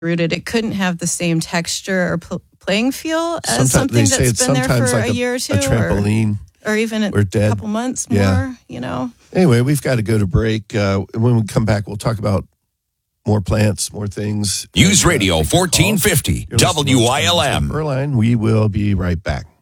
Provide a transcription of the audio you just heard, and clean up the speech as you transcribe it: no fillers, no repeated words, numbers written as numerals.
rooted, it couldn't have the same texture or playing feel as Sometimes something that's been there for like a year or two, a trampoline, or even a couple months more. Anyway, we've got to go to break. When we come back, we'll talk about more plants, more things. News Radio 1450 WILM. We will be right back.